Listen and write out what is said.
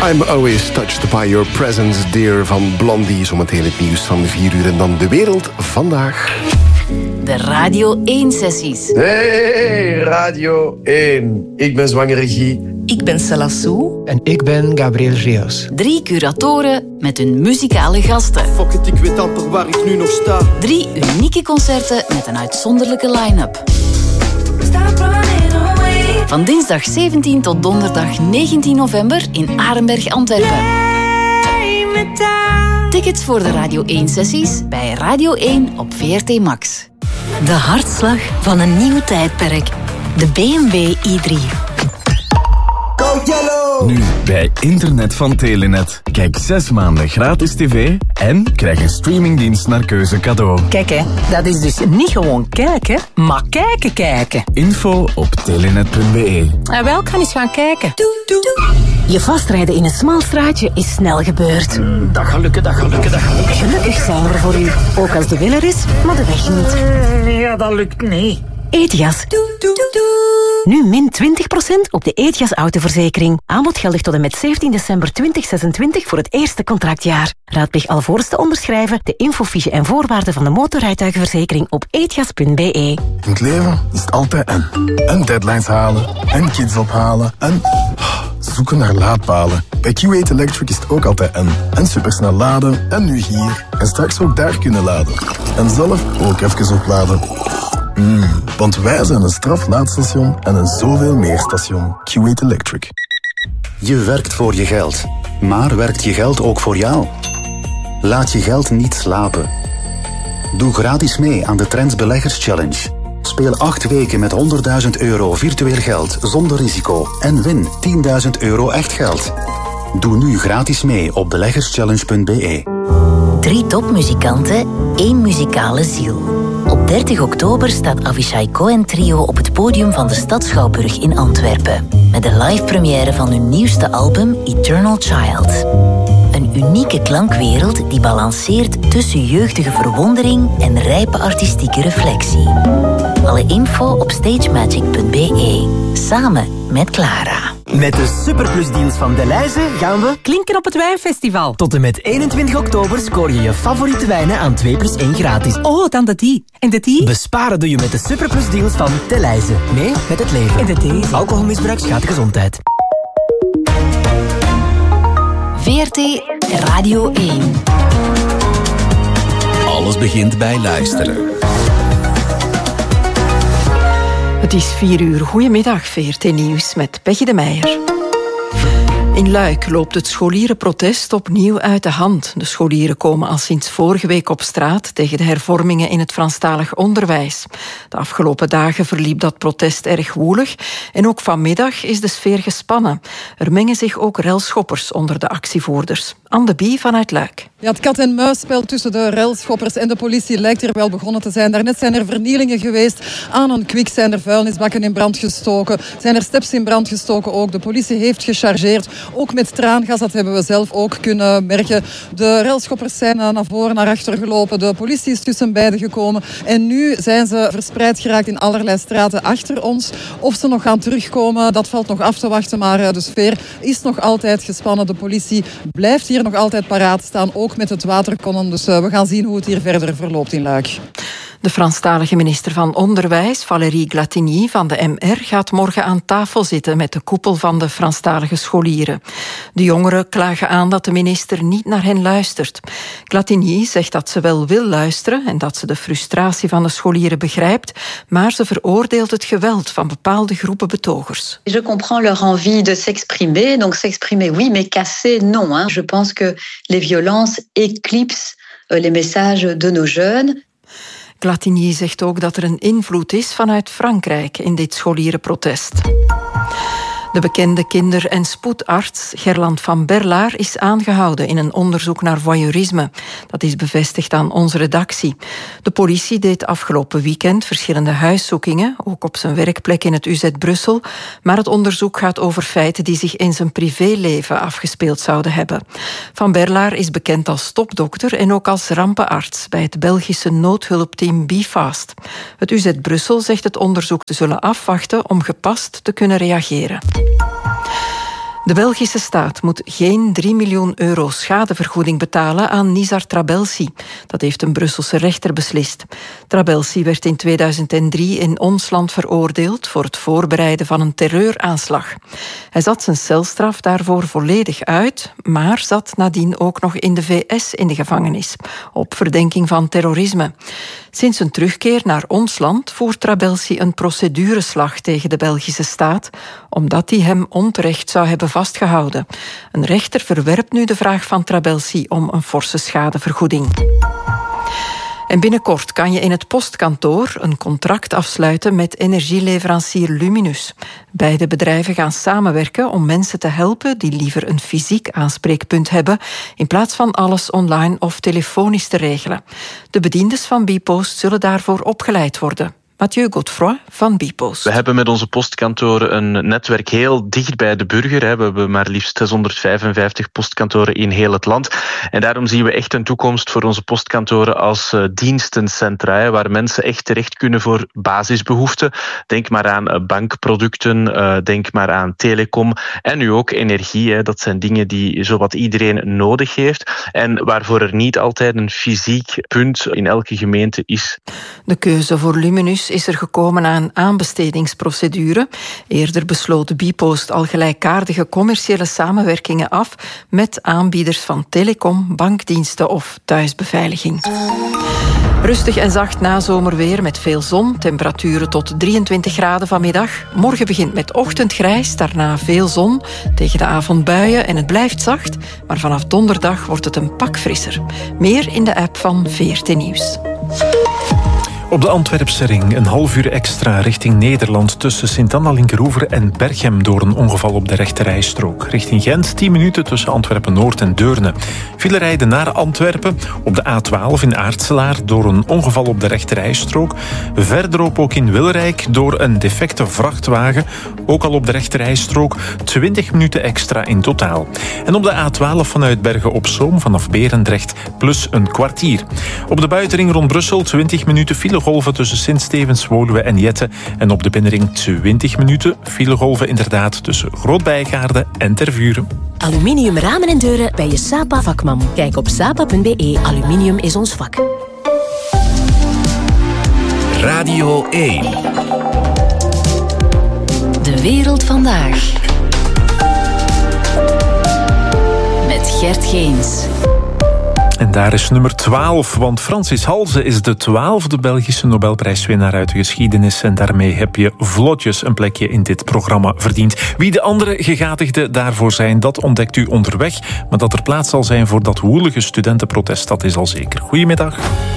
I'm always touched by your presence, dear, van Blondie. Zometeen het nieuws van 4 uur en dan de wereld vandaag. De Radio 1-sessies. Hey, Radio 1. Ik ben zwangere Guy. Ik ben Salassou. En ik ben Gabriel Rios. 3 curatoren met hun muzikale gasten. Fuck it, ik weet amper waar ik nu nog sta. 3 unieke concerten met een uitzonderlijke line-up. Van dinsdag 17 tot donderdag 19 november in Arenberg, Antwerpen. Tickets voor de Radio 1-sessies bij Radio 1 op VRT Max. De hartslag van een nieuw tijdperk. De BMW i3. Nu bij Internet van Telenet. Kijk 6 maanden gratis tv en krijg een streamingdienst naar keuze cadeau. Kijk hè, dat is dus niet gewoon kijken, maar kijken. Info op telenet.be. En wel, kan eens gaan kijken. Je vastrijden in een smal straatje is snel gebeurd. Dat gaat lukken. Gelukkig zijn we er voor u. Ook als de wil er is, maar de weg niet. Ja, dat lukt niet. Ethias. Nu min 20% op de Ethias autoverzekering. Aanbod geldig tot en met 17 december 2026 voor het eerste contractjaar. Raadpleeg alvorens te onderschrijven de infofiche en voorwaarden van de motorrijtuigenverzekering op ethias.be. In het leven is het altijd en deadlines halen, en kids ophalen, en zoeken naar laadpalen. Bij Q8 Electric is het ook altijd en supersnel laden, en nu hier. En straks ook daar kunnen laden. En zelf ook even opladen. Want wij zijn een straflaadstation en een zoveel meer station. Q8 Electric. Je werkt voor je geld. Maar werkt je geld ook voor jou? Laat je geld niet slapen. Doe gratis mee aan de Trends Beleggers Challenge. Speel 8 weken met €100.000 virtueel geld zonder risico en win €10.000 echt geld. Doe nu gratis mee op beleggerschallenge.be. 3 topmuzikanten, 1 muzikale ziel. Op 30 oktober staat Avishai Cohen Trio op het podium van de Stadsschouwburg in Antwerpen. Met de live première van hun nieuwste album Eternal Child. Een unieke klankwereld die balanceert tussen jeugdige verwondering en rijpe artistieke reflectie. Alle info op stagemagic.be. Samen met Clara. Met de Superplusdeals van Delhaize gaan we Klinken op het Wijnfestival. tot en met 21 oktober scoor je je favoriete wijnen aan 2 + 1 gratis. Oh, dan de die. En de die? Besparen doe je met de Superplusdeals van Delhaize. Mee met het leven. En de die. Alcoholmisbruik schaadt de gezondheid. VRT Radio 1. Alles begint bij luisteren. Het is 4 uur. Goedemiddag, VRT Nieuws met Peggy de Meijer. In Luik loopt het scholierenprotest opnieuw uit de hand. De scholieren komen al sinds vorige week op straat tegen de hervormingen in het Franstalig onderwijs. De afgelopen dagen verliep dat protest erg woelig en ook vanmiddag is de sfeer gespannen. Er mengen zich ook relschoppers onder de actievoerders. Anne de Bie vanuit Luik. Ja, het kat-en-muisspel tussen de relschoppers en de politie lijkt er wel begonnen te zijn. Daarnet zijn er vernielingen geweest. Aan een kwik zijn er vuilnisbakken in brand gestoken. Zijn er steps in brand gestoken ook. De politie heeft gechargeerd. Ook met traangas, dat hebben we zelf ook kunnen merken. De relschoppers zijn naar voren, naar achter gelopen. De politie is tussen beiden gekomen. En nu zijn ze verspreid geraakt in allerlei straten achter ons. Of ze nog gaan terugkomen, dat valt nog af te wachten. Maar de sfeer is nog altijd gespannen. De politie blijft hier nog altijd paraat staan, ook met het waterkonnen. Dus we gaan zien hoe het hier verder verloopt in Luik. De Franstalige minister van Onderwijs, Valérie Glatigny van de MR, gaat morgen aan tafel zitten met de koepel van de Franstalige scholieren. De jongeren klagen aan dat de minister niet naar hen luistert. Glatigny zegt dat ze wel wil luisteren en dat ze de frustratie van de scholieren begrijpt, maar ze veroordeelt het geweld van bepaalde groepen betogers. Je comprends leur envie de s'exprimer, donc s'exprimer oui, mais casser non. Je pense que les violences éclipsent les messages de nos jeunes. Glatigny zegt ook dat er een invloed is vanuit Frankrijk in dit scholierenprotest. De bekende kinder- en spoedarts Gerland van Berlaar is aangehouden in een onderzoek naar voyeurisme. Dat is bevestigd aan onze redactie. De politie deed afgelopen weekend verschillende huiszoekingen, ook op zijn werkplek in het UZ Brussel, maar het onderzoek gaat over feiten die zich in zijn privéleven afgespeeld zouden hebben. Van Berlaar is bekend als topdokter en ook als rampenarts bij het Belgische noodhulpteam BeFast. Het UZ Brussel zegt het onderzoek te zullen afwachten om gepast te kunnen reageren. De Belgische staat moet geen 3 miljoen euro schadevergoeding betalen aan Nizar Trabelsi. Dat heeft een Brusselse rechter beslist. Trabelsi werd in 2003 in ons land veroordeeld voor het voorbereiden van een terreuraanslag. Hij zat zijn celstraf daarvoor volledig uit, maar zat nadien ook nog in de VS in de gevangenis, op verdenking van terrorisme. Sinds zijn terugkeer naar ons land voert Trabelsi een procedureslag tegen de Belgische staat, omdat hij hem onterecht zou hebben vastgehouden. Een rechter verwerpt nu de vraag van Trabelsi om een forse schadevergoeding. En binnenkort kan je in het postkantoor een contract afsluiten met energieleverancier Luminus. Beide bedrijven gaan samenwerken om mensen te helpen die liever een fysiek aanspreekpunt hebben, in plaats van alles online of telefonisch te regelen. De bediendes van Bpost zullen daarvoor opgeleid worden. Mathieu Godefroy van Bpost. We hebben met onze postkantoren een netwerk heel dicht bij de burger. We hebben maar liefst 655 postkantoren in heel het land. En daarom zien we echt een toekomst voor onze postkantoren als dienstencentra, waar mensen echt terecht kunnen voor basisbehoeften. Denk maar aan bankproducten, denk maar aan telecom en nu ook energie. Dat zijn dingen die zowat iedereen nodig heeft en waarvoor er niet altijd een fysiek punt in elke gemeente is. De keuze voor Luminus is er gekomen na een aanbestedingsprocedure. Eerder besloot Bpost al gelijkaardige commerciële samenwerkingen af met aanbieders van telecom, bankdiensten of thuisbeveiliging. Rustig en zacht nazomerweer met veel zon, temperaturen tot 23 graden vanmiddag. Morgen begint met ochtendgrijs, daarna veel zon, tegen de avond buien en het blijft zacht, maar vanaf donderdag wordt het een pak frisser. Meer in de app van VRT Nieuws. Op de Antwerpse ring een half uur extra richting Nederland tussen Sint-Anna-Linkeroever en Berchem door een ongeval op de rechterrijstrook. Richting Gent 10 minuten tussen Antwerpen-Noord en Deurne. File rijden naar Antwerpen op de A12 in Aartselaar door een ongeval op de rechterrijstrook. Verderop ook in Wilrijk door een defecte vrachtwagen, ook al op de rechterrijstrook. 20 minuten extra in totaal. En op de A12 vanuit Bergen-op-Zoom vanaf Berendrecht plus een kwartier. Op de buitenring rond Brussel 20 minuten filegolven tussen Sint-Stevens, Woluwe en Jette. En op de binnenring 20 minuten filegolven inderdaad tussen Groot-Bijgaarde en Tervuren. Aluminium ramen en deuren bij je Sapa-vakman. Kijk op sapa.be. Aluminium is ons vak. Radio 1. De wereld vandaag. Met Gert Geens. En daar is nummer 12, want Francis Halze is de 12e Belgische Nobelprijswinnaar uit de geschiedenis. En daarmee heb je vlotjes een plekje in dit programma verdiend. Wie de andere gegadigden daarvoor zijn, dat ontdekt u onderweg. Maar dat er plaats zal zijn voor dat woelige studentenprotest, dat is al zeker. Goedemiddag.